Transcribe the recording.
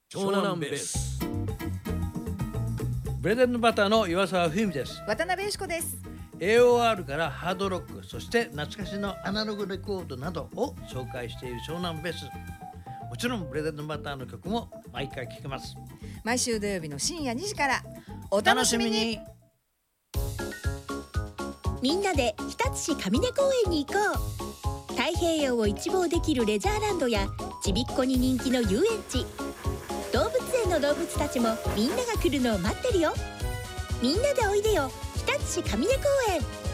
湘南ベース。 ブレデンバターの岩沢冬美です。 渡辺由子です。 AOR からハードロック、そして懐かしのアナログレコードなどを紹介している湘南ベース。もちろんブレデンバターの曲も毎回聴けます。 毎週土曜日の深夜2時からお楽しみに。 みんなで日立市上根公園に行こう。太平洋を一望できるレジャーランドやちびっこに人気の遊園地、動物園の動物たちもみんなが来るのを待ってるよ。みんなでおいでよ、日立市上根公園。